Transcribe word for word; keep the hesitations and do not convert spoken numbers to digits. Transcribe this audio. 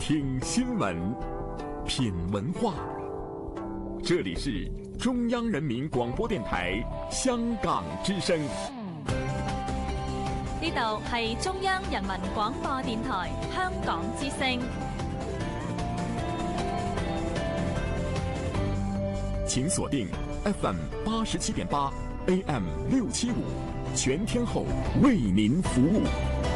听新闻，品文化。这里是中央人民广播電台香港之聲。 呢度係中央人民廣播電台香港之聲。 請鎖定 F M 八十七點八 A M 六七五，全天候為您服務。